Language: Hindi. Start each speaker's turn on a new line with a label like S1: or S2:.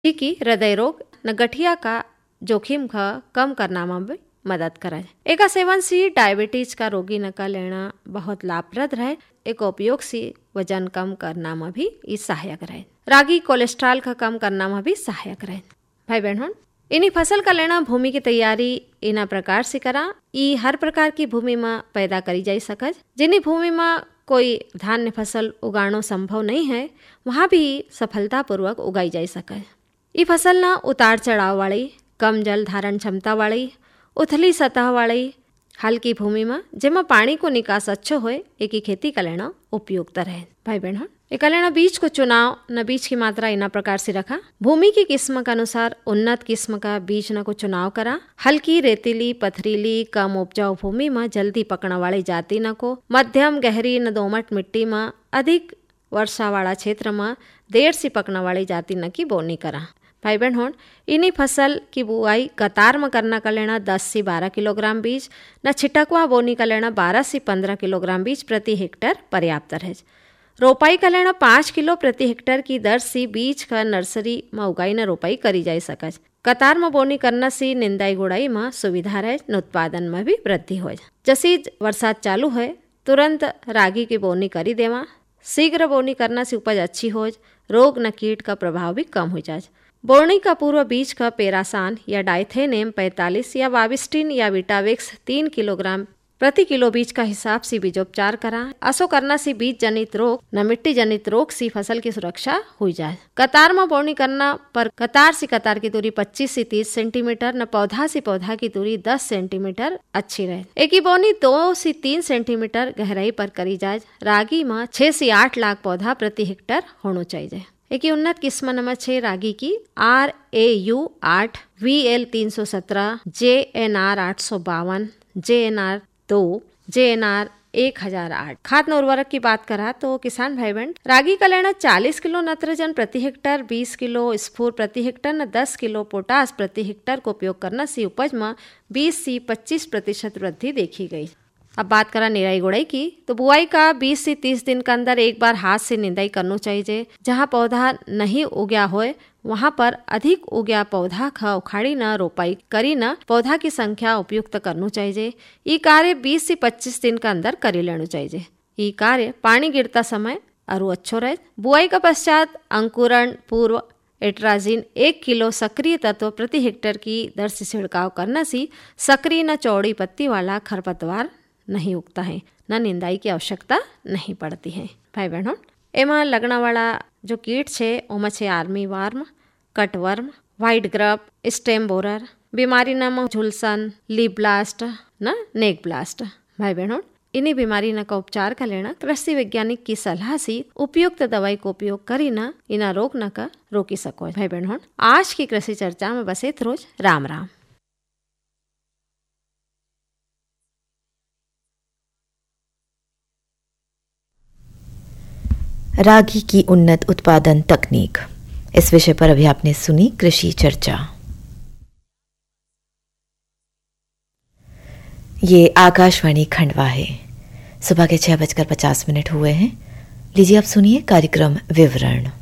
S1: कि हृदय रोग न गठिया का जोखिम का कम करना में मदद करे। एका सेवन से डायबिटीज का रोगी न का लेना बहुत लाभप्रद रहे। एक उपयोग से वजन कम करना में भी ये सहायक रहे। रागी कोलेस्ट्रॉल का कम करना में भी सहायक रहे। भाई बहनों, इन्हीं फसल का लेना भूमि की तैयारी इना प्रकार से करा। ई हर प्रकार की भूमि में पैदा करी जा सकज। जिन्हीं भूमि में कोई धान्य फसल उगाना संभव नहीं है, वहाँ भी सफलतापूर्वक उगाई जा सके। ये फसल ना उतार चढ़ाव वाली, कम जल धारण क्षमता वाली, उथली सतह वाली, हल्की भूमि में जेमा पानी को निकास अच्छो होए एक ही खेती का लेना उपयुक्त रहे। भाई बहनों, एक लेना बीज को चुनाव न बीज की मात्रा इना प्रकार से रखा। भूमि की किस्म के अनुसार उन्नत किस्म का बीज न को चुनाव करा। हल्की रेतीली, पथरीली, कम उपजाऊ भूमि में जल्दी पकने वाली जाति न को, मध्यम गहरी न दोमट मिट्टी में, अधिक वर्षा वाला क्षेत्र में देर से पकने वाली जाति न की बोनी करा। भाई बहनों, इन्हीं फसल की बुआई कतार में करना का लेना 10 से 12 किलोग्राम बीज न छिटकवा बोनी का लेना 12 से 15 किलोग्राम बीज प्रति हेक्टर पर्याप्त रहे। रोपाई का लेना 5 किलो प्रति हेक्टर की दर से बीज का नर्सरी में उगाई न रोपाई करी जा सके। कतार में बोनी करना से निंदाई गुड़ाई में सुविधा रहे न उत्पादन में भी वृद्धि हो। जैसे बरसात चालू है तुरंत रागी की बोनी करी देवा। शीघ्र बोनी करना से उपज अच्छी हो, रोग न कीट का प्रभाव भी कम हो जाए। बोनी का पूर्व बीज का पेरासान या डाइथेनेम 45 या वाविस्टिन या विटावेक्स 3 किलोग्राम प्रति किलो बीज का हिसाब से बीजोपचार करा। असो करना से बीज जनित रोग न मिट्टी जनित रोग से फसल की सुरक्षा हो जाए। कतार में बोनी करना पर कतार से कतार की दूरी 25 से 30 सेंटीमीटर न पौधा से पौधा की दूरी 10 सेंटीमीटर अच्छी रहे। एक ही बोनी 2 से 3 सेंटीमीटर गहराई पर करी जाए। रागी में 6 से 8 लाख पौधा प्रति हेक्टर होना चाहिए। एक ही उन्नत किस्म नंबर 6 रागी की RAU 8, VL 317, JNR 852, JNR 2, JNR 1008। खाद न उर्वरक की बात करा तो किसान भाई बहन, रागी का लेना 40 किलो नत्रजन प्रति हेक्टर, 20 किलो स्फूर प्रति हेक्टर न 10 किलो पोटास प्रति हेक्टर को उपयोग करना से उपज में 20 से 25% वृद्धि देखी गई। अब बात करा निराई गुड़ाई की तो बुआई का 20 से 30 दिन के अंदर एक बार हाथ से निंदाई करना चाहिए। जहाँ पौधा नहीं उग्या होए वहाँ पर अधिक उग्या पौधा का उखाड़ी न रोपाई करी न पौधा की संख्या उपयुक्त करना चाहिए। ये कार्य 20 से 25 दिन के अंदर करी लेना चाहिए। ये कार्य पानी गिरता समय अरु अच्छो रहे। बुआई का पश्चात अंकुरण पूर्व एट्राजिन 1 किलो सक्रिय तत्व प्रति हेक्टर की दर से छिड़काव करना से सक्रिय न चौड़ी पत्ती वाला खरपतवार नहीं उगता है, न निंदाई की आवश्यकता नहीं पड़ती है। भाई बहनों, एमा लगना वाला जो कीट छे ओमा छे army warm, cutworm, white grub, stem borer, बीमारी नाम झुलसन, लीफ ब्लास्ट न नेक ब्लास्ट। भाई बहनों, इन्हीं बीमारी न का उपचार का लेना कृषि वैज्ञानिक की सलाह से उपयुक्त दवाई को उपयोग करी न इना रोग न का रोकी सको। भाई बहनों, आज की कृषि चर्चा में बस इतना रोज। राम राम।
S2: रागी की उन्नत उत्पादन तकनीक, इस विषय पर अभी आपने सुनी कृषि चर्चा। ये आकाशवाणी खंडवा है। सुबह के 6:50 हुए हैं। लीजिए अब सुनिए कार्यक्रम विवरण।